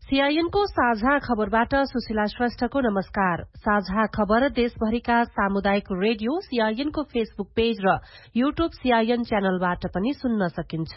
सीआईएनको साझा खबरबाट सुशीला श्रेष्ठको नमस्कार। साझा खबर देशभरिका सामुदायिक रेडियो सीआईएनको फेसबुक पेज र यूट्यूब सीआईएन च्यानलबाट पनि सुन्न सकिन्छ।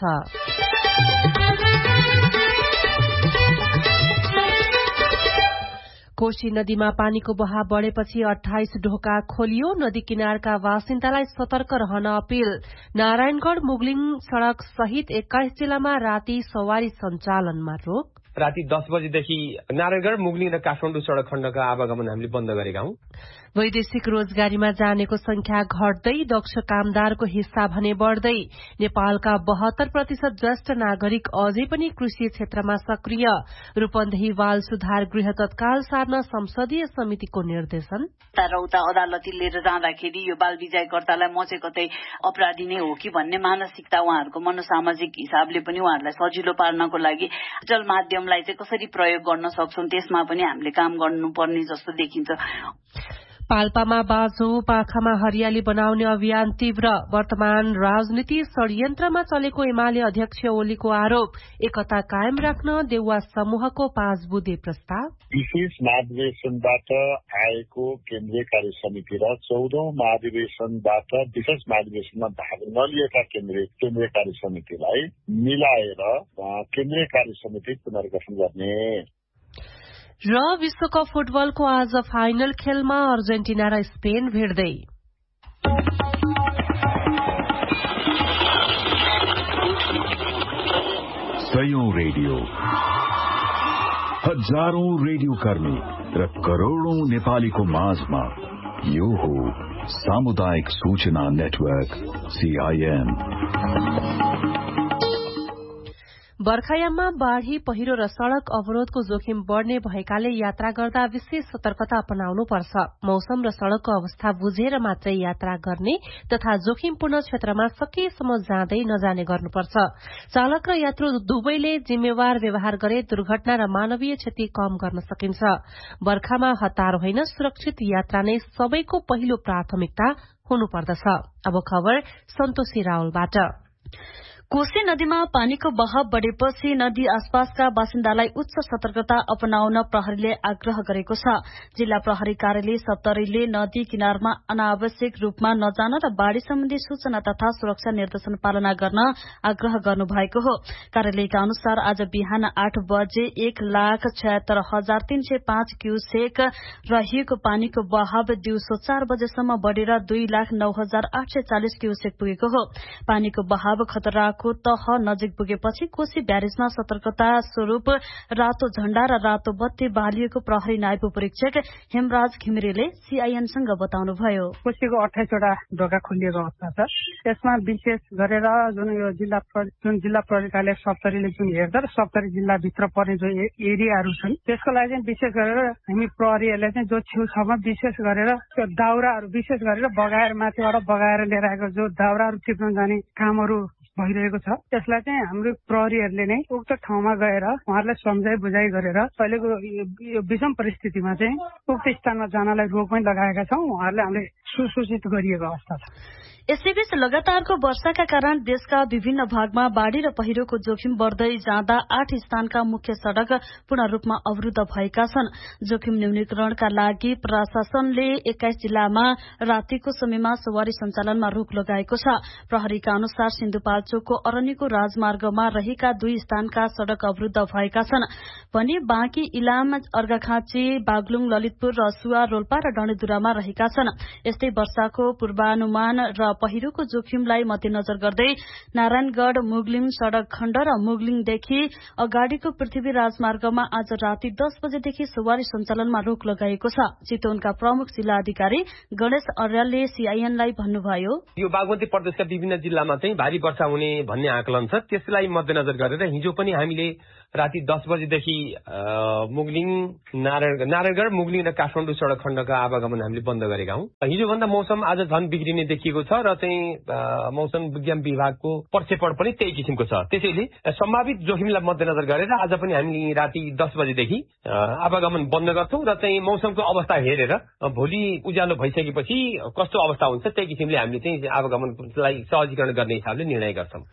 कोशी नदीमा पानीको बहाव बढ़ेपछि 28 ढोका खोलियो। नदी किनारका बासिन्दालाई सतर्क रहन अपील। नारायणगढ़ मुगलिङ सड़क सहित 21 जिल्लामा राति सवारी सञ्चालनमा रोक। राति 10 बजेदेखि नारायणगढ़ मुगलिङ र काठमाडौँ सड़क खण्डका आवागमन हामीले बन्द गरेका हौं। वैदेशिक रोजगारीमा जानेको संख्या घट्दै, दक्ष कामदारको हिस्सा भने बढ़दै। नेपालका 72% ज्येष्ठ नागरिक अझै पनि कृषि क्षेत्रमा सक्रिय। रूपन्देही बाल सुधार गृह तत्काल सार्न संसदीय समितिको निर्देशन। तर उता अदालती लिएर जाँदाखेरि यो बाल विजयकर्तालाई म चाहिँ कतै अपराधी नै हो कि भन्ने मानसिकता उहाँहरूको मनोसामाजिक हिसाबले पनि उहाँहरूलाई सजिलो पार्नको लागि डिजिटल माध्यमलाई चाहिँ कसरी प्रयोग गर्न सक्छौं त्यसमा पनि हामीले काम गर्नुपर्ने जस्तो देखिन्छ। पाल्पामा बाँझो पाखामा हरियाली बनाउने अभियान तीव्र। वर्तमान राजनीति षड्यन्त्रमा चलेको एमाले अध्यक्ष ओलीको आरोप। एकता कायम राख्न देउवा समूहको 5 बुँदे प्रस्ताव। विशेष महाधिवेशनबाट आएको केन्द्रीय कार्य समिति र 14औं महाधिवेशनबाट विशेष महाधिवेशनमा भाग नलिएका केन्द्रीय कार्य समितिलाई मिलाएर केन्द्रीय कार्य समिति पुनर्गठन गर्ने। र विश्वकप फुटबलको आज फाइनल खेलमा अर्जेन्टिना र स्पेन भिड्दै। सयौं रेडियो, हजारौं रेडियो कर्मी र करोड़ौं नेपालीको माझमा यो हो सामुदायिक सूचना नेटवर्क सीआईएन। बर्खायाममा बाढ़ी, पहिरो र सड़क अवरोधको जोखिम बढ़ने भएकाले यात्रा गर्दा विशेष सतर्कता अपनाउनुपर्छ। मौसम र सड़कको अवस्था बुझेर मात्रै यात्रा गर्ने तथा जोखिमपूर्ण क्षेत्रमा सकेसम्म जाँदै नजाने गर्नुपर्छ। चालक र यात्रु दुवैले जिम्मेवार व्यवहार गरे दुर्घटना र मानवीय क्षति कम गर्न सकिन्छ। बर्खामा हतार होइन, सुरक्षित यात्रा नै सबैको पहिलो प्राथमिकता हुनुपर्दछ। अब खबर सन्तोषी रावलबाट। कोशी नदीमा पानीको बहाव बढ़ेपछि नदी आसपासका बासिन्दालाई उच्च सतर्कता अपनाउन प्रहरीले आग्रह गरेको छ। जिल्ला प्रहरी कार्यालय सप्तरीले नदी किनारमा अनावश्यक रूपमा नजान र बाढ़ी सम्बन्धी सूचना तथा सुरक्षा निर्देशन पालना गर्न आग्रह गर्नुभएको हो। कार्यालयका अनुसार आज बिहान 8 बजे 1,76,305 क्यूसेक रहेको पानीको बहाव दिउँसो 4 बजेसम्म बढ़ेर 2,09,840 क्यूसेक पुगेको हो। पानीको बहाव खतरा को तह नजिक पुगेपछि कोशी ब्यारेजमा सतर्कता स्वरूप रातो झण्डा र रातो बत्ती बालिएको प्रहरी नायब परीक्षक हेमराज घिमिरेले सीआईएनसँग बताउनुभयो। कोशीको 28 वटा ढोका खोलिएको अवस्था छ। यसमा विशेष गरेर जुन जिल्ला प्रहरी कार्यालय सप्तरीले जुन हेर्दा र सप्तरी जिल्लाभित्र पर्ने जो एरियाहरू छन् त्यसको लागि चाहिँ विशेष गरेर हामी प्रहरीहरूले चाहिँ जो छेउछाउमा विशेष गरेर त्यो दाउराहरू विशेष गरेर बगाएर माथिबाट बगाएर लिएर आएको जो दाउराहरू टिप्न जाने कामहरू भइरहेको छ। त्यसलाई चाहिँ हाम्रो प्रहरीहरूले नै उक्त ठाउँमा गएर उहाँहरूलाई सम्झाइ बुझाइ गरेर अहिलेको यो विषम परिस्थितिमा चाहिँ उक्त स्थानमा जानलाई रोक पनि लगाएका छौं। उहाँहरूले हामीले सुसूचित गरिएको अवस्था छ। यसैबीच लगातारको वर्षाका कारण देशका विभिन्न भागमा बाढ़ी र पहिरोको जोखिम बढ़दै जाँदा 8 स्थानका मुख्य सड़क पूर्ण रूपमा अवरुद्ध भएका छन्। जोखिम न्यूनीकरणका लागि प्रशासनले 21 जिल्लामा रातिको समयमा सवारी सञ्चालनमा रोक लगाएको छ। प्रहरीका अनुसार सिन्धुपाल्चोकको अरनिको राजमार्गमा रहेका 2 स्थानका सड़क अवरुद्ध भएका छन् भने बाँकी इलाम, अर्घाखाँची, बागलुङ, ललितपुर, रसुवा, रोल्पा र डडेलधुरामा रहेका छन्। यस्तै वर्षाको पूर्वानुमान र पहिरोको जोखिमलाई मध्यनजर गर्दै नारायणगढ़ मुगलिङ सड़क खण्ड र मुगलिङदेखि अगाडिको पृथ्वी राजमार्गमा आज राति 10 बजेदेखि सवारी सञ्चालनमा रोक लगाइएको छ। चितवनका प्रमुख जिल्ला अधिकारी गणेश अर्यालले सीआईएनलाई भन्नुभयो, यो बागमती प्रदेशका विभिन्न जिल्लामा चाहिँ भारी वर्षा हुने भन्ने आकलन छ। त्यसलाई मध्यनजर गरेर हिजो पनि हामीले राति 10 बजेदेखि मुगलिङ, नारायणगढ़, मुगलिङ र काठमाडौँ सड़क खण्डका आवागमन हामीले बन्द गरेका हौं। हिजोभन्दा मौसम आज झन बिग्रिने देखिएको छ र चाहिँ मौसम विज्ञान विभागको प्रक्षेपण पनि त्यही किसिमको छ। त्यसैले सम्भावित जोखिमलाई मध्यनजर गरेर आज पनि हामी राति 10 बजेदेखि आवागमन बन्द गर्छौं र चाहिँ मौसमको अवस्था हेरेर भोलि उज्यालो भइसकेपछि कस्तो अवस्था हुन्छ त्यही किसिमले हामीले चाहिँ आवागमनलाई सहजीकरण गर्ने हिसाबले निर्णय गर्छौं।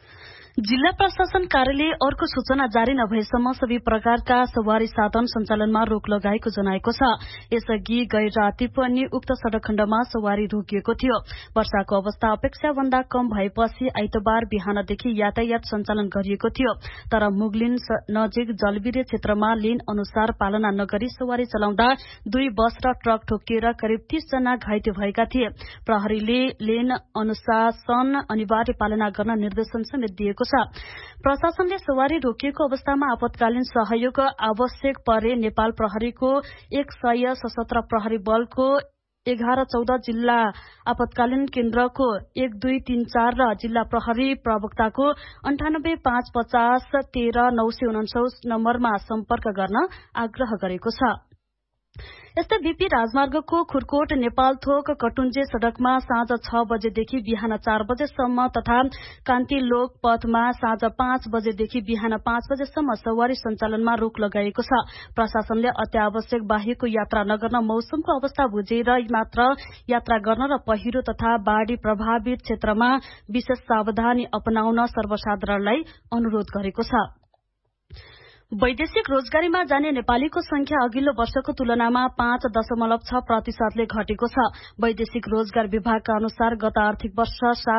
जिल्ला प्रशासन कार्यालय अर्को सूचना जारी नभएसम्म सबै प्रकारका सवारी साधन सञ्चालनमा रोक लगाएको जनाएको छ। यसअघि गैर राति पनि उक्त सड़क खण्डमा सवारी रोकिएको थियो। वर्षाको अवस्था अपेक्षाभन्दा कम भएपछि आइतबार बिहानदेखि यातायात सञ्चालन गरिएको थियो। तर मुगलिन नजिक जलबिरे क्षेत्रमा लेन अनुसार पालना नगरी सवारी चलाउँदा 2 बस र ट्रक ठोकिएर करिब 30 जना घाइते भएका थिए। प्रहरीले लेन अनुशासन अनिवार्य पालना गर्न निर्देशन समेत दिएको छ। प्रशासनले सवारी रोकिएको अवस्थामा आपतकालीन सहयोग आवश्यक परे नेपाल प्रहरीको 100 सशस्त्र प्रहरी बलको 11-14 जिल्ला आपतकालीन केन्द्रको 1234 र जिल्ला प्रहरी प्रवक्ताको 98 550 13 949 नम्बरमा सम्पर्क गर्न आग्रह गरेको छ। यस्तै बीपी राजमार्गको खुरकोट नेपालथोक कटुञ्जे सड़कमा साँझ 6 बजेदेखि बिहान 4 बजेसम्म तथा कान्ति लोक पथमा साँझ 5 बजेदेखि बिहान 5 बजेसम्म सवारी सञ्चालनमा रोक लगाइएको छ। प्रशासनले अत्यावश्यक बाहेकको यात्रा नगर्न मौसमको अवस्था बुझेर मात्र यात्रा गर्न र पहिरो तथा बाढ़ी प्रभावित क्षेत्रमा विशेष सावधानी अपनाउन सर्वसाधारणलाई अनुरोध गरेको छ। वैदेशिक रोजगारीमा जाने नेपालीको संख्या अघिल्लो वर्षको तुलनामा 5.6% घटेको छ। वैदेशिक रोजगार विभागका अनुसार गत आर्थिक वर्ष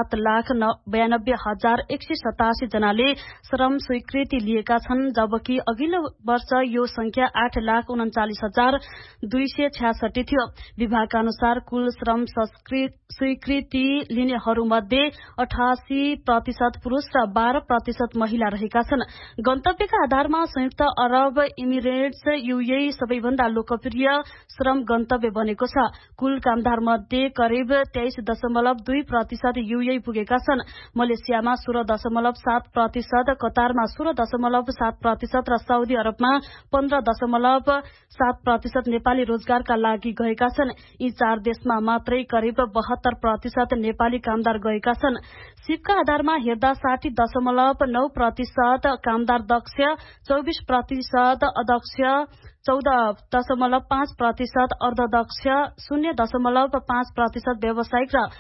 7,92,187 जनाले श्रम स्वीकृति लिएका छन्, जबकि अघिल्लो वर्ष यो संख्या 8,39,266 थियो। विभागका अनुसार कुल श्रम स्वीकृति लिनेहरूमध्ये 88% पुरूष र 12% महिला रहेका छन्। गन्तव्यका आधारमा संयुक्त अरब इमिरेट्स यूएई सबैभन्दा लोकप्रिय श्रम गन्तव्य बनेको छ। कुल कामदार मध्ये करिब 23.2% यूएई पुगेका छन्। मलेसियामा 16.7%, कतारमा 16.7% र साउदी अरबमा 15.7% नेपाली रोजगारका लागि गएका छन्। यी 4 देशमा मात्रै करिब 72% नेपाली कामदार गएका छन्। सिपका आधारमा हेर्दा 60.9% कामदार दक्ष, 24% अदक्ष, 14.5% अर्धदक्ष, 0.5% व्यावसायिक र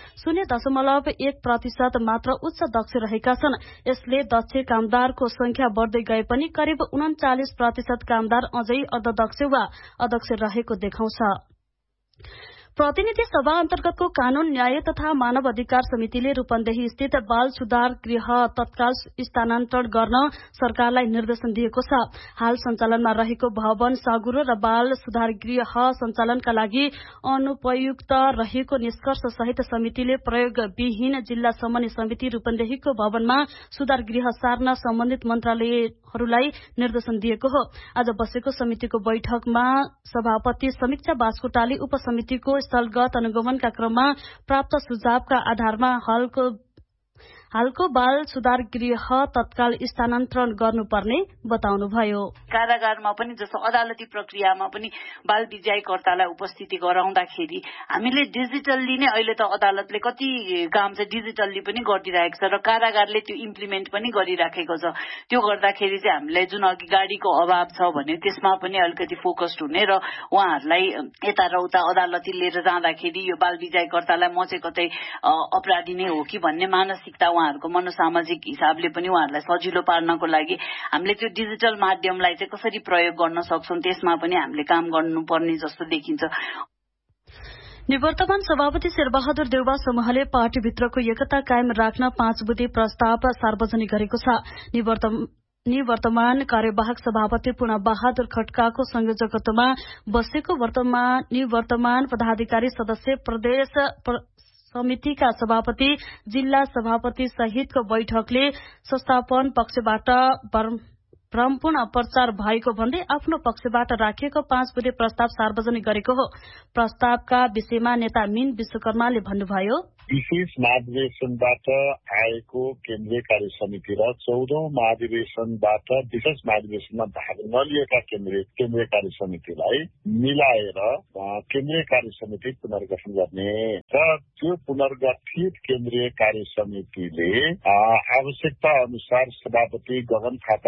0.1% मात्र उच्च दक्ष रहेका छन्। यसले दक्ष कामदारको संख्या बढ्दै गए पनि करिब 39% कामदार अझै अर्धदक्ष वा अदक्ष रहेको देखाउँछ। प्रतिनिधि सभा अन्तर्गतको कानून न्याय तथा मानव अधिकार समितिले रूपन्देही स्थित बाल सुधार गृह तत्काल स्थानान्तरण गर्न सरकारलाई निर्देशन दिएको छ। हाल सञ्चालनमा रहेको भवन सागुरो र बाल सुधार गृह सञ्चालनका लागि अनुपयुक्त रहेको निष्कर्ष सहित समितिले प्रयोगविहीन जिल्ला समन्वय समिति रूपन्देहीको भवनमा सुधार गृह सार्न सम्बन्धित मन्त्रालयहरूलाई निर्देशन दिएको हो। आज बसेको समितिको बैठकमा सभापति समीक्षा बास्कोटाले उपसमितिको स्थलगत अनुगमनका क्रममा प्राप्त सुझावका आधारमा हालको बाल सुधार गृह तत्काल स्थानान्तरण गर्नुपर्ने बताउनुभयो। कारागारमा पनि जस्तो अदालती प्रक्रियामा पनि बाल विजयकर्तालाई उपस्थिति गराउँदाखेरि हामीले डिजिटल्ली नै अहिले त अदालतले कति काम चाहिँ डिजिटल्ली पनि गरिरहेको छ र कारागारले त्यो इम्प्लिमेन्ट पनि गरिराखेको छ। त्यो गर्दाखेरि चाहिँ हामीलाई जुन अघि गाडीको अभाव छ भने त्यसमा पनि अलिकति फोकस्ड हुने र उहाँहरूलाई यता र उता अदालती लिएर जाँदाखेरि यो बाल विजयकर्तालाई म चाहिँ कतै अपराधी नै हो कि भन्ने मानसिकता उहाँहरूको मनोसामाजिक हिसाबले पनि उहाँहरूलाई सजिलो पार्नको लागि हामीले त्यो डिजिटल माध्यमलाई चाहिँ कसरी प्रयोग गर्न सक्छौं त्यसमा पनि हामीले काम गर्नुपर्ने जस्तो देखिन्छ। निवर्तमान सभापति शेरबहादुर देउवा समूहले पार्टीभित्रको एकता कायम राख्न 5 बुँदे प्रस्ताव सार्वजनिक गरेको छ। निवर्तमान कार्यवाहक सभापति पूर्ण बहादुर खड्काको संयोजकत्वमा बसेको निवर्तमान पदाधिकारी सदस्य प्रदेश समितिका सभापति जिल्ला सभापति सहितको बैठकले संस्थापन पक्षबाट भ्रमपूर्ण प्रचार भएको भन्दै आफ्नो पक्षबाट राखिएको 5 बुँदे प्रस्ताव सार्वजनिक गरेको हो। प्रस्तावका विषयमा नेता मीन विश्वकर्माले भन्नुभयो, विशेष महाधिवेशनबाट आएको केन्द्रीय कार्य समिति र 14औं महाधिवेशनबाट विशेष महाधिवेशनमा भाग नलिएका केन्द्रीय कार्य समितिलाई मिलाएर केन्द्रीय कार्य समिति पुनर्गठन गर्ने र त्यो पुनर्गठित केन्द्रीय कार्य समितिले आवश्यकता अनुसार सभापति गगन थापाको नै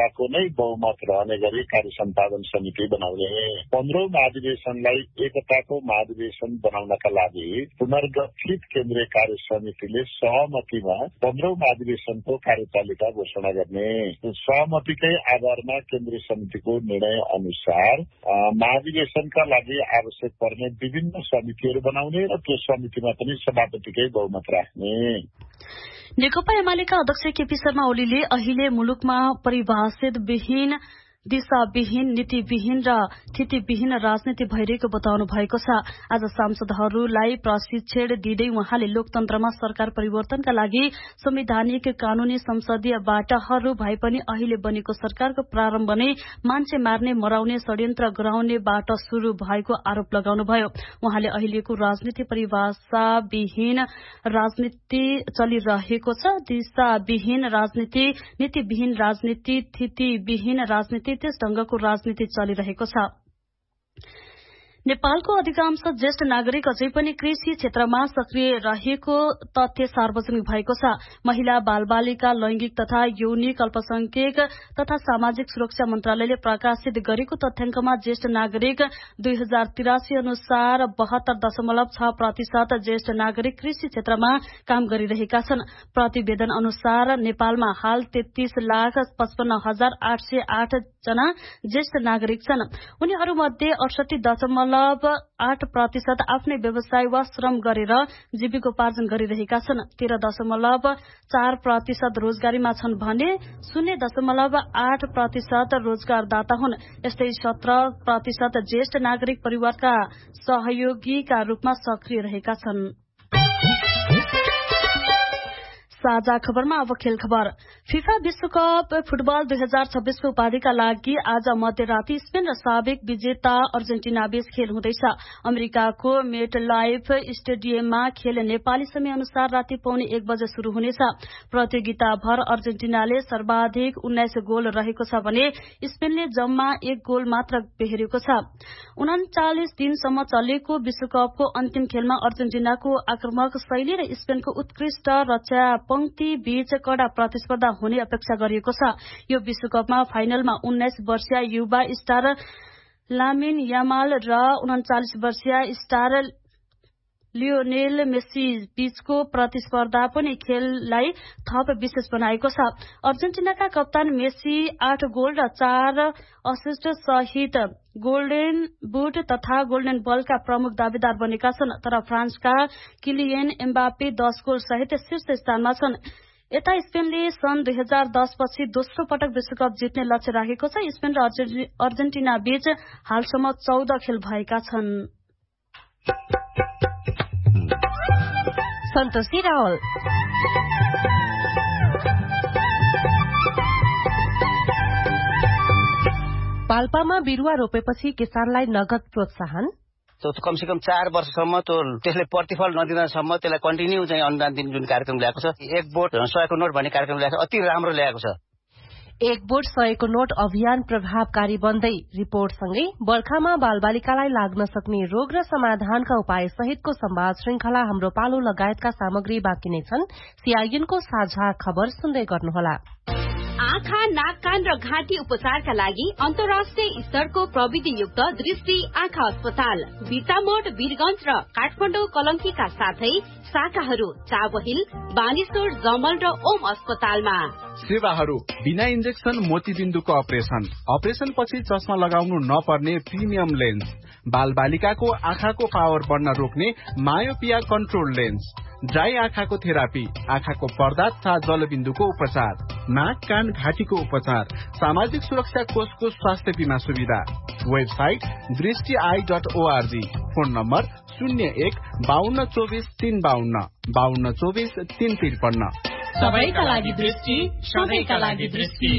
बहुमत रहने गरी कार्य सम्पादन समिति बनाउने। 15औं महाधिवेशनलाई एकताको महाधिवेशन बनाउनका लागि पुनर्गठित केन्द्रीय कार्य समितिले सहमतिमा 15औं महाधिवेशनको कार्यतालिका घोषणा गर्ने। सहमतिकै आधारमा केन्द्रीय समितिको निर्णय अनुसार महाधिवेशनका लागि आवश्यक पर्ने विभिन्न समितिहरू बनाउने र त्यो समितिमा पनि सभापतिकै बहुमत राख्ने। नेकपा एमालेका अध्यक्ष केपी शर्मा ओलीले अहिले मुलुकमा परिभाषित विहीन, दिशाविहीन, नीतिविहीन र स्थितिविहीन राजनीति भइरहेको बताउनु भएको छ। आज सांसदहरूलाई प्रशिक्षण दिँदै उहाँले लोकतन्त्रमा सरकार परिवर्तनका लागि संवैधानिक कानूनी संसदीय बाटाहरू भए पनि अहिले बनेको सरकारको प्रारम्भ नै मान्छे मार्ने, मराउने, षड्यन्त्र गराउने बाटो शुरू भएको आरोप लगाउनुभयो। उहाँले अहिलेको राजनीति परिभाषाविहीन राजनीति चलिरहेको छ। दिशाविहीन राजनीति, नीतिविहीन राजनीति, स्थितिविहीन राजनीति, त्यस ढंगको राजनीति चलिरहेको छ। नेपालको अधिकांश ज्येष्ठ नागरिक अझै पनि कृषि क्षेत्रमा सक्रिय रहेको तथ्य सार्वजनिक भएको छ। महिला, बालबालिका, लैंगिक तथा यौनिक अल्पसंख्यक तथा सामाजिक सुरक्षा मन्त्रालयले प्रकाशित गरेको तथ्याङ्कमा ज्येष्ठ नागरिक 2083 अनुसार 72.6% ज्येष्ठ नागरिक कृषि क्षेत्रमा काम गरिरहेका छन्। प्रतिवेदन अनुसार नेपालमा हाल 33,55,808 जना ज्येष्ठ नागरिक छन्। उनीहरूमध्ये 68.8% आफ्नै व्यवसाय वा श्रम गरेर जीविकोपार्जन गरिरहेका छन्। 13.4% रोजगारीमा छन् भने 0.8% रोजगारदाता हुन्। यस्तै 17% ज्येष्ठ नागरिक परिवारका सहयोगीका रूपमा सक्रिय रहेका छन्। साझा खबरमा अब खेल खबर। फिफा विश्वकप फुटबल 2026 को उपाधिका लागि आज मध्यराती स्पेन र साबिक विजेता अर्जेन्टिना बीच खेल हुँदैछ। अमेरिकाको मेटलाइफ स्टेडियममा खेल नेपाली समय अनुसार राति 1:15 बजे शुरू हुनेछ। प्रतियोगिताभर अर्जेन्टिनाले सर्वाधिक 19 गोल रहेको छ भने स्पेनले जम्मा 1 गोल मात्र बेहोरेको छ। 39 दिनसम्म चलेको विश्वकपको अन्तिम खेलमा अर्जेन्टिनाको आक्रामक शैली र स्पेनको उत्कृष्ट रक्षा पंक्ति बीच कड़ा प्रतिस्पर्धा हुने अपेक्षा गरिएको छ। यो विश्वकपमा फाइनलमा 19 वर्षीय युवा स्टार लामिन यामाल र 39 वर्षीय स्टार लियोनेल मेसी बीचको प्रतिस्पर्धा पनि खेललाई थप विशेष बनाएको छ। अर्जेन्टिनाका कप्तान मेसी 8 गोल र 4 असिस्ट सहित गोल्डन बुट तथा गोल्डन बलका प्रमुख दावेदार बनेका छन्। तर फ्रान्सका किलियन एम्बापे 10 गोल सहित शीर्ष स्थानमा छन्। यता स्पेनले सन् 2010 पछि दोस्रो पटक विश्वकप जित्ने लक्ष्य राखेको छ। स्पेन र अर्जेन्टिना बीच हालसम्म 14 खेल भएका छन्। सन्तोषी रावल। पाल्पामा बिरुवा रोपेपछि किसानलाई नगद प्रोत्साहन। कमसे कम 4 वर्षसम्म त्यसले प्रतिफल नदिँदासम्म त्यसलाई कन्टिन्यू चाहिँ अनुदान दिने जुन कार्यक्रम ल्याएको छ, 1 बोट 100 को नोट भन्ने कार्यक्रम ल्याएको छ, अति राम्रो ल्याएको छ। 1 बोट 100 को नोट अभियान प्रभावकारी बन्दै। रिपोर्टसँगै बर्खामा बालबालिकालाई लाग्न सक्ने रोग र समाधानका उपाय सहितको संवाद श्रृंखला हाम्रो पालो लगायतका सामग्री बाँकी नै छन्। सीआईएनको साझा खबर सुन्दै गर्नुहोला। आँखा, नाक, कान र घाँटी उपचारका लागि अन्तर्राष्ट्रिय स्तरको प्रविधियुक्त दृष्टि आँखा अस्पताल बिर्तामोड, वीरगंज र काठमाडौँ कलंकीका साथै शाखाहरू चाबहिल, बानेश्वर, जमल र ओम अस्पतालमा। सेवाहरू बिना इन्जेक्सन मोतीबिन्दुको अपरेशन पछि चस्मा लगाउनु नपर्ने प्रिमियम लेन्स, बालबालिकाको आँखाको पावर बढ्न रोक्ने मायोपिया कन्ट्रोल लेन्स, ड्राई आँखाको थेरापी, आँखाको पर्दा तथा जलबिन्दुको उपचार, नाक, कान, घाँटीको उपचार, सामाजिक सुरक्षा कोषको स्वास्थ्य बीमा सुविधा। वेबसाइट दृष्टि.org। Phone number 01-5224-352 5224-353। सबैका लागि दृष्टि, सबैका लागि दृष्टि।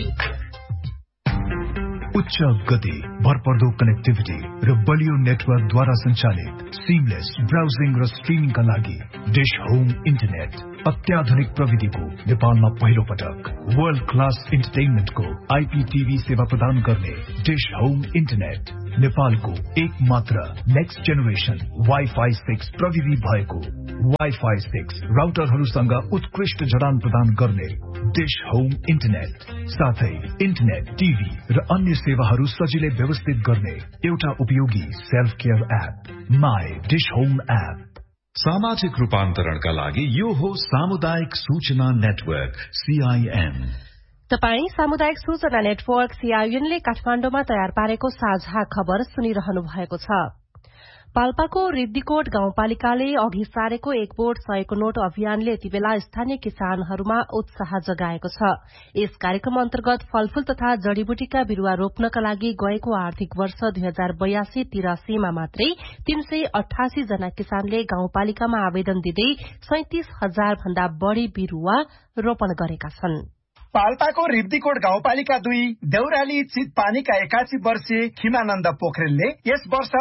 उच्च गति, भरपर्दो कनेक्टिभिटी र बलियो नेटवर्कद्वारा सञ्चालित सिमलेस ब्राउजिङ र स्ट्रिमिङका लागि डिश होम इन्टरनेट। अत्याधुनिक प्रविधिको नेपालमा पहिलो पटक वर्ल्ड क्लास इन्टरटेनमेन्टको आइपीटीभी सेवा प्रदान गर्ने डिश होम इन्टरनेट नेपालको एक मात्र नेक्स्ट जेनेरेसन वाइफाई 6 प्रविधि भएको वाइफाई 6 राउटरहरूसँग उत्कृष्ट जडान प्रदान गर्ने डिश होम इन्टरनेट साथै इन्टरनेट, टिभी र अन्य सेवाहरू सजिलै व्यवस्थित गर्ने एउटा उपयोगी self care app my dish home app. सामाजिक रूपान्तरणका लागि यो हो सामुदायिक सूचना नेटवर्क CIN। तपाई सामुदायिक सूचना नेटवर्क CIN ले काठमाडौँमा तयार पारेको साझा खबर सुनिरहनु भएको छ। पाल्पाको रिब्दीकोट गाउँपालिकाले अघि सारेको एक बोट 100 को नोट अभियानले यति बेला स्थानीय किसानहरूमा उत्साह जगाएको छ। यस कार्यक्रम अन्तर्गत फलफूल तथा जड़ीबुटीका बिरूवा रोप्नका लागि गएको आर्थिक वर्ष 2082-83 मा मात्रै 388 जना किसानले गाउँपालिकामा आवेदन दिँदै 37,000 भन्दा बढ़ी बिरूवा रोपण गरेका छन्। पाल्पाको रिब्दीकोट गाउँपालिका 2 देउराली चितपानीका 81 वर्षीय खिमानन्द पोखरेलले यस वर्ष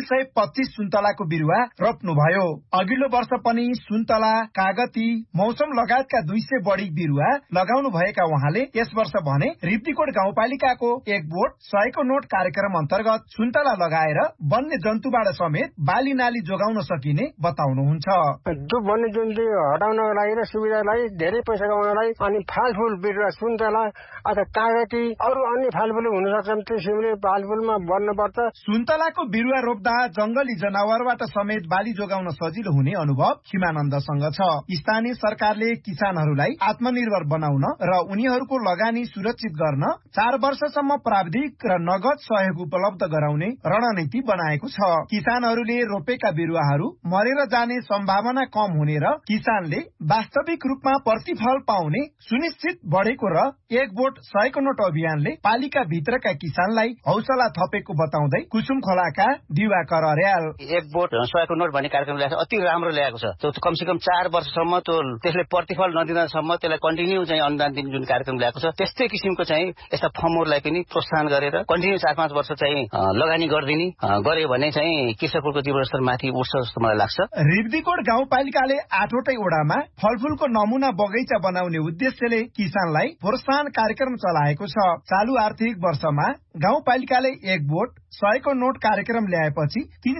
325 सुन्तलाको बिरूवा रोप्नुभयो। अघिल्लो वर्ष पनि सुन्तला, कागती, मौसम लगायतका 200 बढ़ी बिरूवा लगाउनु भएका उहाँले यस वर्ष भने रिब्दीकोट गाउँपालिकाको एक बोट 100 को नोट कार्यक्रम अन्तर्गत सुन्तला लगाएर वन्य जन्तुबाट समेत बाली नाली जोगाउन सकिने बताउनुहुन्छ। त्यो वन्य जन्तु हटाउनको लागि र सुविधालाई धेरै पैसा कमाउनलाई अनि फलफूल बिरुवा सुन्तला अथवा कागती अरू अन्य फलफूल हुन सक्छन्, त्यसैले फलफूलमा बढ्नुपर्छ। सुन्तलाको बिरुवा रोप्दा जंगली जनावरबाट समेत बाली जोगाउन सजिलो हुने अनुभव खिमानन्दसँग छ। स्थानीय सरकारले किसानहरूलाई आत्मनिर्भर बनाउन र उनीहरूको लगानी सुरक्षित गर्न 4 वर्षसम्म प्राविधिक र नगद सहयोग उपलब्ध गराउने रणनीति बनाएको छ। किसानहरूले रोपेका बिरुवाहरू मरेर जाने सम्भावना कम हुने र किसानले वास्तविक रूपमा प्रतिफल पाउने सुनिश्चित बढेको र एक बोट 100 को नोट अभियानले पालिका भित्रका किसानलाई हौसला थपेको बताउँदै कुसुम खोलाका दिवाकर अर्याल एक बोट 100 को नोट भन्ने कार्यक्रम ल्याएको अति राम्रो ल्याएको छ। त्यो कमसेकम 4 वर्षसम्म त्यसले प्रतिफल नदिँदासम्म त्यसलाई कन्टिन्यू चाहिँ अनुदान दिने जुन कार्यक्रम ल्याएको छ, त्यस्तै किसिमको चाहिँ यस्ता फर्महरूलाई पनि प्रोत्साहन गरेर कन्टिन्यू 4-5 वर्ष चाहिँ लगानी गरिदिने गर्यो भने चाहिँ कृषकको जीवनस्तर माथि उठ्छ जस्तो मलाई लाग्छ। रिब्दीकोट गाउँपालिकाले 8वटै ओडामा फलफूलको नमुना बगैँचा बनाउने उद्देश्यले किसानलाई प्रोत्साहन कार्यक्रम चलाएको छ। चालू आर्थिक वर्षमा गाउँपालिकाले एक बोट 100 को नोट कार्यक्रम ल्याएपछि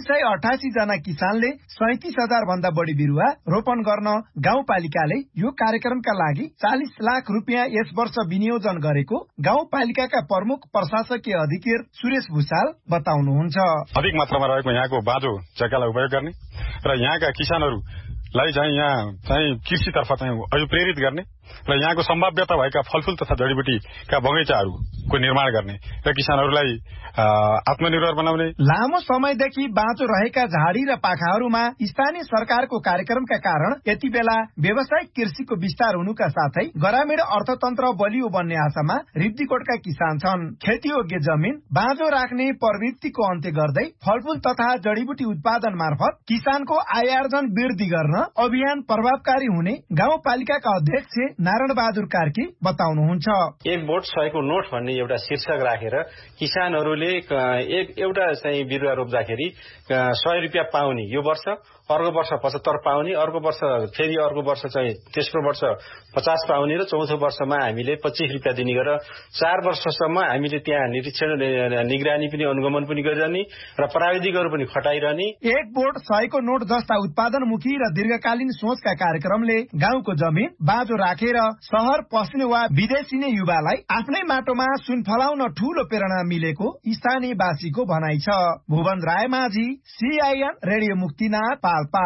388 जना किसानले 37,000 भन्दा बढ़ी बिरुवा रोपण गर्न गाउँपालिकाले यो कार्यक्रमका लागि 40 लाख रुपियाँ यस वर्ष विनियोजन गरेको गाउँपालिकाका प्रमुख प्रशासकीय अधिकारी सुरेश भुसाल बताउनुहुन्छ। अधिक मात्रामा रहेको यहाँको बाँझो जग्गालाई उपयोग गर्ने र यहाँका किसानहरूलाई चाहिँ यहाँ चाहिँ कृषितर्फ चाहिँ अभिप्रेरित गर्ने र यहाँको सम्भाव्यता भएका फलफूल तथा जडीबुटीका बगैँचाहरूको निर्माण गर्ने र किसानहरूलाई आत्मनिर्भर बनाउने। लामो समयदेखि बाँचो रहेका झाडी र पाखाहरूमा स्थानीय सरकारको कार्यक्रमका कारण यति बेला व्यावसायिक कृषिको विस्तार हुनुका साथै ग्रामीण अर्थतन्त्र बलियो बन्ने आशामा रिब्दीकोटका किसान छन्। खेतीयोग्य जमिन बाँझो राख्ने प्रवृत्तिको अन्त्य गर्दै फलफूल तथा जडीबुटी उत्पादन मार्फत किसानको आयार्जन वृद्धि गर्न अभियान प्रभावकारी हुने गाउँपालिकाका अध्यक्ष नारायण बहादुर कार्की बताउनुहुन्छ। एक बोट 100 को नोट भन्ने एउटा शीर्षक राखेर किसानहरूले एउटा चाहिँ बिरुवा रोप्दाखेरि 100 रुपियाँ पाउने यो वर्ष, अर्को वर्ष 75 पाउने, अर्को वर्ष फेरि अर्को वर्ष चाहिँ तेस्रो वर्ष 50 पाउने र चौथो वर्षमा हामीले 25 रुपियाँ दिने गरेर 4 वर्षसम्म हामीले त्यहाँ निरीक्षण निगरानी पनि अनुगमन पनि गरिरहने र प्राविधिकहरू पनि खटाइरहने। एक बोट 100 को नोट जस्ता उत्पादनमुखी र दीर्घकालीन सोचका कार्यक्रमले गाउँको जमिन बाँझो राखेर शहर पस्ने वा विदेशी युवालाई आफ्नै माटोमा सुन फलाउन ठूलो प्रेरणा मिलेको स्थानीयवासीको भनाइ छ। Bhuwan Raimajhi, CIN radio Muktinath, Palpa.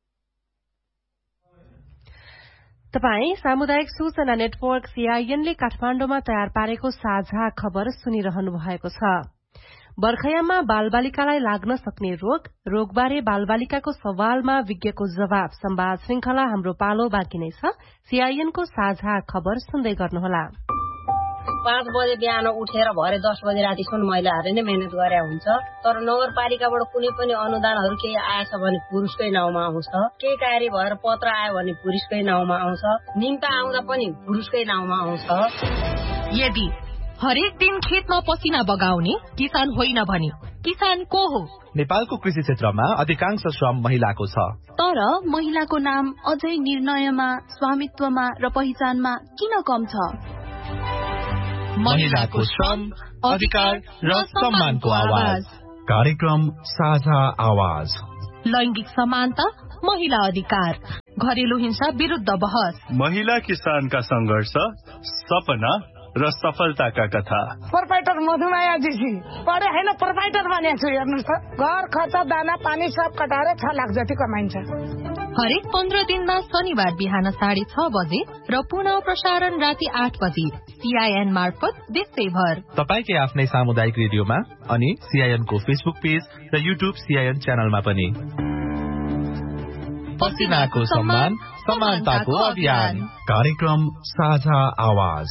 तपाई सामुदायिक सूचना नेटवर्क CIN ले काठमाडौँमा तयार पारेको साझा खबर सुनिरहनु भएको छ। बर्खयामा बालबालिकालाई लाग्न सक्ने रोगबारे बालबालिकाको सवालमा विज्ञको जवाब संवाद श्रृंखला हाम्रो पालो बाँकी नै छ। CIN को साझा खबर सुन्दै गर्नुहोला। 5 बजे बिहान उठेर भरे 10 बजे रातिसम्म महिलाहरूले नै मेहनत गरे हुन्छ, तर नगरपालिकाबाट कुनै पनि अनुदानहरू केही आएछ भने पुरुषकै नाउँमा आउँछ, केही कार्य भएर पत्र आयो भने पुरुषकै नाउँमा आउँछ, निम्ता आउँदा पनि पुरुषकै नाउँमा आउँछ। यदि हरेक दिन खेतमा पसिना बगाउने किसान होइन भने किसान को हो? नेपालको कृषि क्षेत्रमा अधिकांश श्रम महिलाको छ, तर महिलाको नाम अझै निर्णयमा, स्वामित्वमा र पहिचानमा किन कम छ? महिलाको श्रम, अधिकार र सम्मानको आवाज। कार्यक्रम साझा आवाज। लैंगिक समानता, महिला अधिकार। घरेलु हिंसा विरुद्ध बहस, महिला किसानका संघर्ष, सपना र सफलताका कथा। प्रोपाइटर मधुमाया जीसी पढे हैन, प्रोपाइटर बनेको छु। हेर्नुस् त, घर खर्च दाना पानी सब कटाएर 6 लाख जति कमाइन्छ। हरेक 15 दिनमा शनिबार बिहान 6:30 बजे र पुनः प्रसारण राति 8 बजे CIN मार्फत देशैभर तपाईकै आफ्नै सामुदायिक रेडियोमा अनि CIN को फेसबुक पेज र YouTube CIN च्यानलमा पनि। पसिनाको सम्मान, समानताको अभियान। कार्यक्रम साझा आवाज।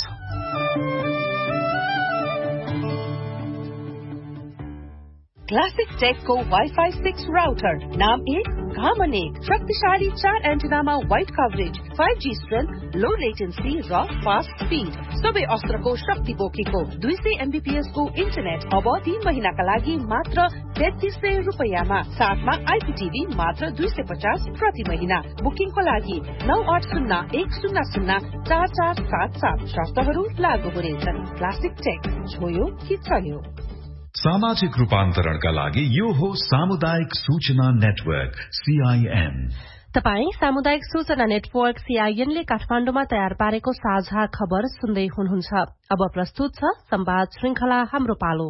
क्लासिक टेकको वाइफाई 6 राउटर, नाम 1, घामन 1, शक्तिशाली 4 एन्टेनामा वाइड कभरेज, 5G स्ट्रेन्थ, लो लेटेन्सी र फास्ट स्पीड, सबै अस्त्रको शक्ति बोकेको 200 MBPS को इन्टरनेट अब 3 महिनाका लागि मात्र 3300 रुपैयाँमा, साथमा IPTV मात्र 250 प्रति महिना। बुकिङको लागि 9801004477 शर्तहरू लागू हुनेछन्। क्लासिक टेक, छोयो कि चल्यो। सामाजिक रूपान्तरणका लागि यो हो सामुदायिक सूचना नेटवर्क CIN। तपाई सामुदायिक सूचना नेटवर्क CIN ले काठमाडौँमा तयार पारेको साझा खबर सुन्दै हुनुहुन्छ। अब प्रस्तुत छ संवाद श्रृंखला हाम्रो पालो।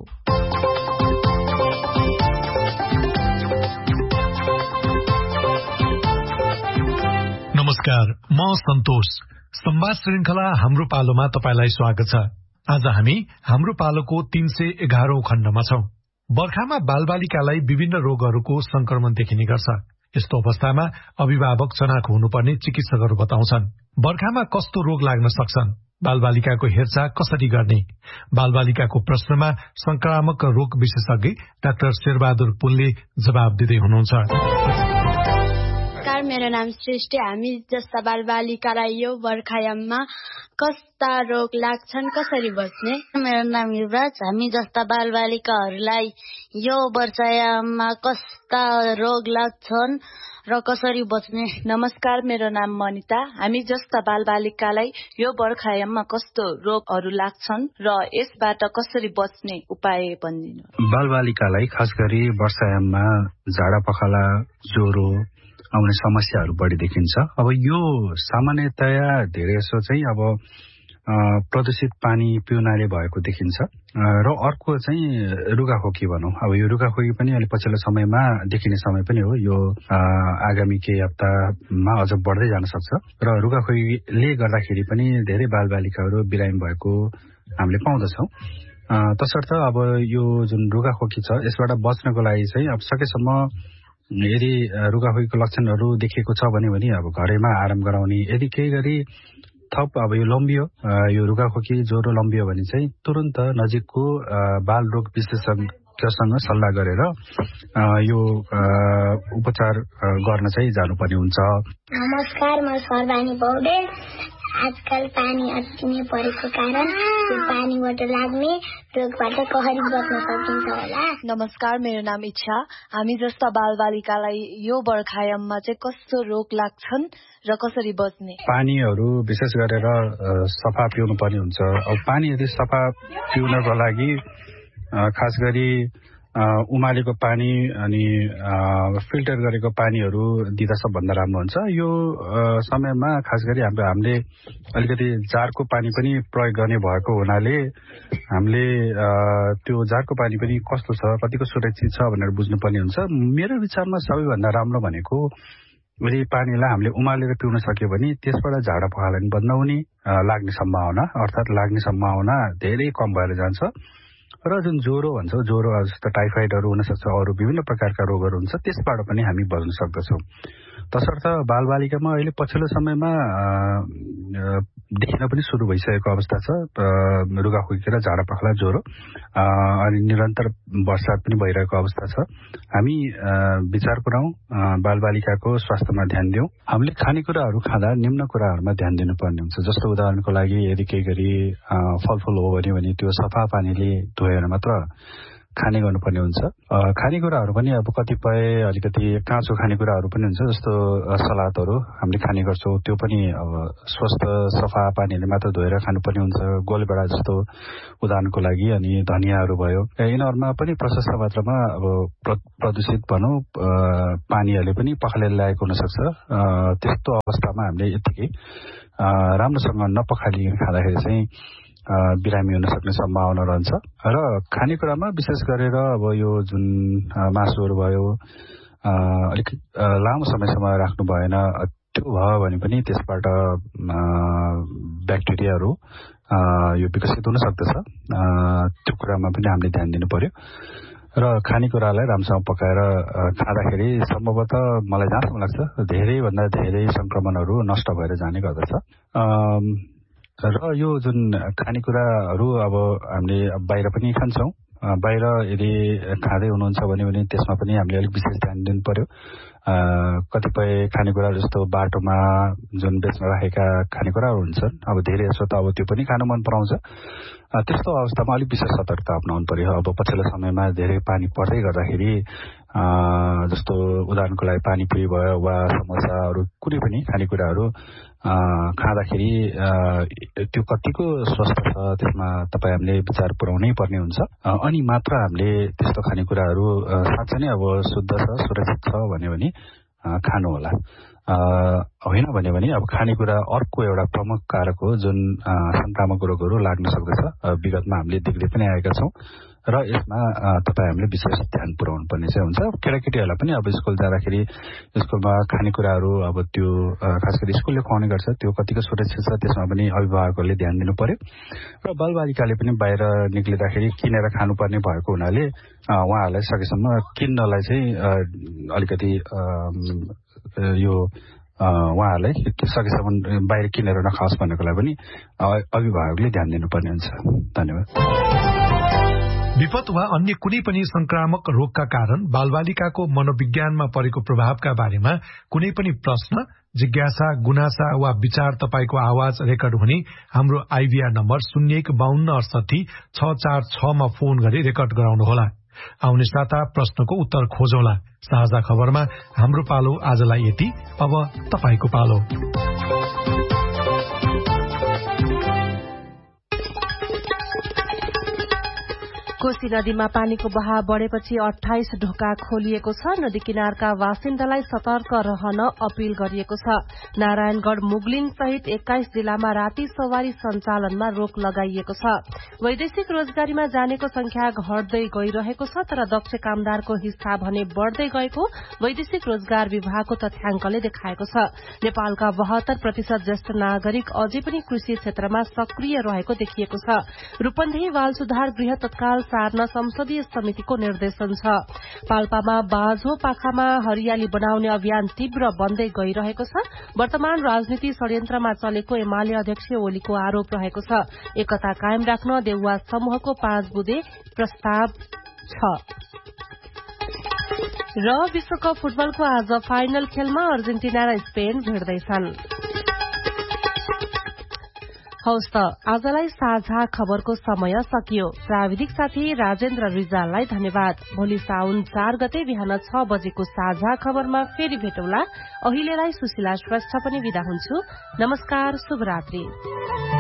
नमस्कार, म सन्तोष। संवाद श्रृंखला हाम्रो पालोमा तपाईलाई स्वागत छ। आज हामी हाम्रो पालोको 311औं खण्डमा छौं। बर्खामा बालबालिकालाई विभिन्न रोगहरूको संक्रमण देखिने गर्छ। यस्तो अवस्थामा अभिभावक चनाखो हुनुपर्ने चिकित्सकहरू बताउँछन्। बर्खामा कस्तो रोग लाग्न सक्छन्, बालबालिकाको हेरचाह कसरी गर्ने, बालबालिकाको प्रश्नमा संक्रामक रोग विशेषज्ञ डाक्टर शेरबहादुर पुनले जवाब दिँदै हुनुहुन्छ। मेरो नाम सृष्टि। हामी जस्ता बालबालिकालाई यो बर्खायाममा कस्ता रोग लाग्छन्, कसरी बच्ने? मेरो नाम युवराज। हामी जस्ता बालबालिकाहरूलाई यो वर्षायाममा कस्ता रोग लाग्छन् र कसरी बच्ने? नमस्कार, मेरो नाम मनिता। हामी जस्ता बालबालिकालाई यो बर्खायाममा कस्तो रोगहरू लाग्छन् र यसबाट कसरी बच्ने उपाय भनिदिनु। बालबालिकालाई खास गरी वर्षायाममा झाडा पखाला, ज्वरो आउने समस्याहरू बढी देखिन्छ। अब यो सामान्यतया धेरै जसो चाहिँ अब प्रदूषित पानी पिउनाले भएको देखिन्छ र अर्को चाहिँ रुगाखोकी भनौं। अब यो रुगाखोकी पनि अहिले पछिल्लो समयमा देखिने समय पनि हो। यो आगामी केही हप्तामा अझ बढ्दै जान सक्छ र रुगाखोकीले गर्दाखेरि पनि धेरै बालबालिकाहरू बिरामी भएको हामीले पाउँदछौं। तसर्थ अब यो जुन रुगाखोकी छ यसबाट बच्नको लागि चाहिँ अब सकेसम्म यदि रुगाखोकीको लक्षणहरू देखिएको छ भने अब घरैमा आराम गराउने। यदि केही गरी थप अब यो लम्बियो, यो रुगाखोकी ज्वरो लम्बियो भने चाहिँ तुरन्त नजिकको बाल रोग विशेषज्ञसँग सल्लाह गरेर यो उपचार गर्न चाहिँ जानुपर्ने हुन्छ। नमस्कार, म सर्वानी पौडेल। आजकल पानी अति नै परेको कारण यो पानीबाट लाग्ने रोगबाट कसरी बच्न सकिन्छ होला? नमस्कार, मेरो नाम इच्छा। हामी जस्ता बालबालिकालाई यो बर्खायाममा चाहिँ कस्तो रोग लाग्छन् र कसरी बच्ने? पानीहरू विशेष गरेर सफा पिउनु पर्ने हुन्छ। अब पानी यदि सफा पिउनको लागि खास गरी उमालेको पानी अनि फिल्टर गरेको पानीहरू दिँदा सबभन्दा राम्रो हुन्छ। यो समयमा खास गरी हामीले अलिकति जारको पानी पनि प्रयोग गर्ने भएको हुनाले हामीले त्यो जारको पानी पनि कस्तो छ, कतिको सुरक्षित छ भनेर बुझ्नुपर्ने हुन्छ। मेरो विचारमा सबैभन्दा राम्रो भनेको यदि पानीलाई हामीले उमालेर पिउन सक्यो भने त्यसबाट झाडा पखाला पनि बन्द हुने, लाग्ने सम्भावना अर्थात् लाग्ने सम्भावना धेरै कम भएर जान्छ। र जुन ज्वरो भन्छ, ज्वरो जस्तो टाइफाइडहरू हुन सक्छ, अरू विभिन्न प्रकारका रोगहरू हुन्छ, त्यसबाट पनि हामी बच्न सक्दछौँ। तसर्थ बालबालिकामा अहिले पछिल्लो समयमा देखिन पनि सुरु भइसकेको अवस्था छ रुगाखोकी र झाडा पखाला, ज्वरो अनि निरन्तर वर्षात पनि भइरहेको अवस्था छ। हामी विचार गरौँ, बालबालिकाको स्वास्थ्यमा ध्यान दिउँ। हामीले खानेकुराहरू खाँदा निम्न कुराहरूमा ध्यान दिनुपर्ने हुन्छ। जस्तो उदाहरणको लागि यदि केही गरी फलफुल हो भने त्यो सफा पानीले धोएर मात्र खाने गर्नुपर्ने हुन्छ। खानेकुराहरू पनि अब कतिपय अलिकति काँचो खानेकुराहरू पनि हुन्छ, जस्तो सलादहरू हामीले खाने गर्छौँ, त्यो पनि अब स्वस्थ सफा पानीले मात्र धोएर खानुपर्ने हुन्छ। गोलभेडा जस्तो उदाहरणको लागि, अनि धनियाहरू भयो, यिनीहरूमा पनि प्रशस्त मात्रामा अब प्रदूषित भनौँ पानीहरूले पनि पखालेर ल्याएको हुनसक्छ। त्यस्तो अवस्थामा हामीले यतिकै राम्रोसँग नपखाली खाँदाखेरि चाहिँ बिरामी हुन सक्ने सम्भावना रहन्छ। र खानेकुरामा विशेष गरेर अब यो जुन मासुहरू भयो अलिक लामो समयसम्म राख्नु भएन। त्यो भयो भने पनि त्यसबाट ब्याक्टेरियाहरू यो विकसित हुन सक्दछ। त्यो कुरामा पनि हामीले ध्यान दिनु पर्यो। र खानेकुरालाई राम्रोसँग पकाएर खाँदाखेरि सम्भवतः मलाई जहाँसम्म लाग्छ धेरैभन्दा धेरै संक्रमणहरू नष्ट भएर जाने गर्दछ। र यो जुन खानेकुराहरू अब हामीले बाहिर पनि खान्छौँ, बाहिर यदि खाँदै हुनुहुन्छ भने त्यसमा पनि हामीले अलिक विशेष ध्यान दिनु पर्यो। कतिपय खानेकुरा जस्तो बाटोमा जुन बेच्न राखेका खानेकुराहरू हुन्छन्, अब धेरै जसो त अब त्यो पनि खान मन पराउँछ। त्यस्तो अवस्थामा अलिक विशेष सतर्कता अपनाउनु पर्यो। अब पछिल्लो समयमा धेरै पानी पर्दै गर्दाखेरि जस्तो उदाहरणको लागि पानीपुरी भयो वा समोसाहरू कुनै पनि खानेकुराहरू खाँदाखेरि त्यो कतिको स्वस्थ छ त्यसमा तपाईँ हामीले विचार पुर्याउनै पर्ने हुन्छ। अनि मात्र हामीले त्यस्तो खानेकुराहरू साँच्चै नै अब शुद्ध छ सुरक्षित छ भन्यो भने खानु होला। होइन भने अब खानेकुरा अर्को एउटा प्रमुख कारक हो जुन संक्रामक रोगहरू लाग्न सक्दछ। विगतमा हामीले देख्दै पनि आएका छौँ र यसमा तपाईँ हामीले विशेष ध्यान पुर्याउनु पर्ने चाहिँ हुन्छ। केटाकेटीहरूलाई पनि अब स्कुल जाँदाखेरि स्कुलमा खानेकुराहरू अब त्यो खास गरी स्कुलले खुवाउने गर्छ, त्यो कतिको सुरक्षित छ त्यसमा पनि अभिभावकहरूले ध्यान दिनु पर्यो। र बालबालिकाले पनि बाहिर निक्लिँदाखेरि किनेर खानुपर्ने भएको हुनाले उहाँहरूलाई सकेसम्म किन्नलाई चाहिँ अलिकति यो उहाँहरूलाई सकेसम्म बाहिर किनेर नखाओस् भन्नको लागि पनि अभिभावकले ध्यान दिनुपर्ने हुन्छ। धन्यवाद। विपद वा अन्य कुनै पनि संक्रामक रोगका कारण बालबालिकाको मनोविज्ञानमा परेको प्रभावका बारेमा कुनै पनि प्रश्न, जिज्ञासा, गुनासा वा विचार तपाईको आवाज रेकर्ड हुने हाम्रो आइभीआर नम्बर 0152686446 मा फोन गरी रेकर्ड गराउनुहोला। आउने साता प्रश्नको उत्तर खोजौला। साझा खबरमा हाम्रो पालो आजलाई यति। अब तपाईको पालो। कोशी नदीमा पानीको बहाव बढ़ेपछि 28 ढोका खोलिएको छ। नदी किनारका बासिन्दालाई सतर्क रहन अपील गरिएको छ। नारायणगढ़ मुगलिन सहित 21 जिल्लामा राति सवारी सञ्चालनमा रोक लगाइएको छ। वैदेशिक रोजगारीमा जानेको संख्या घट्दै गइरहेको छ, तर दक्ष कामदारको हिस्सा भने बढ़दै गएको वैदेशिक रोजगार विभागको तथ्याङ्कले देखाएको छ। नेपालका 72% ज्येष्ठ नागरिक अझै पनि कृषि क्षेत्रमा सक्रिय रहेको देखिएको छ। रूपन्देही बाल सुधार गृह तत्काल सार्न संसदीय समितिको निर्देशन छ। पाल्पामा बाझो पाखामा हरियाली बनाउने अभियान तीव्र बन्दै गइरहेको छ। वर्तमान राजनीति षड्यन्त्रमा चलेको एमाले अध्यक्ष ओलीको आरोप रहेको छ। एकता कायम राख्न देउवा समूहको 5 बुँदे प्रस्ताव छ। र विश्वकप फुटबलको आज फाइनल खेलमा अर्जेन्टिना र स्पेन भिड्दैछन्। हौस् त आजलाई साझा खबरको समय सकियो। प्राविधिक साथी राजेन्द्र रिजाललाई धन्यवाद। भोलि साउन 4 गते बिहान 6 बजेको साझा खबरमा फेरि भेटौला। अहिलेलाई सुशीला श्रेष्ठ पनि बिदा हुन्छु। नमस्कार, शुभरात्रि।